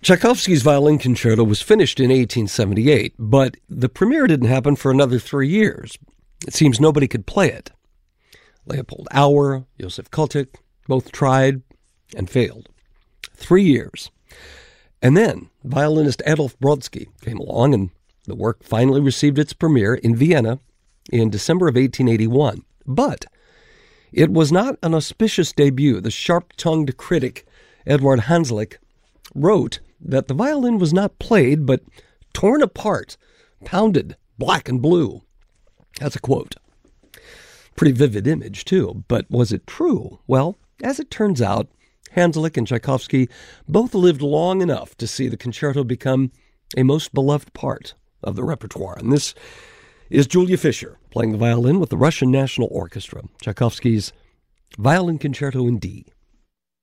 Tchaikovsky's Violin Concerto was finished in 1878, but the premiere didn't happen for another 3 years. It seems nobody could play it. Leopold Auer, Josef Kotick, both tried and failed. 3 years. And then violinist Adolf Brodsky came along, and the work finally received its premiere in Vienna in December of 1881. But it was not an auspicious debut. The sharp-tongued critic Eduard Hanslick wrote that the violin was not played, but torn apart, pounded black and blue. That's a quote. Pretty vivid image, too. But was it true? Well, as it turns out, Hanslick and Tchaikovsky both lived long enough to see the concerto become a most beloved part of the repertoire. And this is Julia Fischer playing the violin with the Russian National Orchestra, Tchaikovsky's Violin Concerto in D.